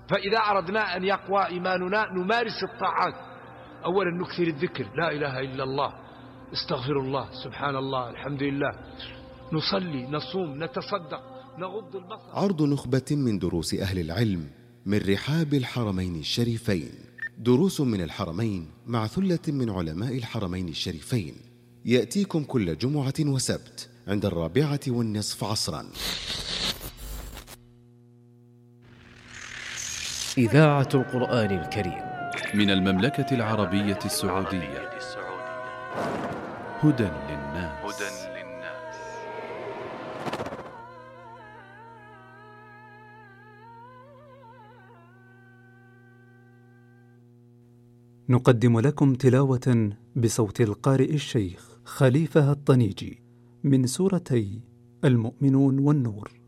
فإذا أردنا أن يقوى إيماننا نمارس الطاعات. أولا نكثر الذكر، لا إله إلا الله، استغفر الله، سبحان الله، الحمد لله، نصلي، نصوم، نتصدق، نغض البصر. عرض نخبة من دروس أهل العلم من رحاب الحرمين الشريفين، دروس من الحرمين مع ثلة من علماء الحرمين الشريفين، يأتيكم كل جمعة وسبت عند 4:15 عصرا. إذاعة القرآن الكريم من المملكة العربية السعودية. هدى للناس. نقدم لكم تلاوة بصوت القارئ الشيخ خليفة الطنيجي من سورتي المؤمنون والنور.